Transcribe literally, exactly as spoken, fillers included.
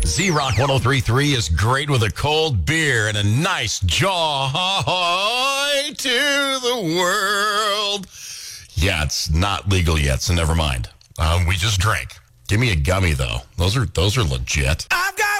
Z-Rock one oh three point three is great with a cold beer and a nice joy to the world. Yeah, it's not legal yet, so never mind. Um, we just drank. Give me a gummy, though. Those are those are legit. I've got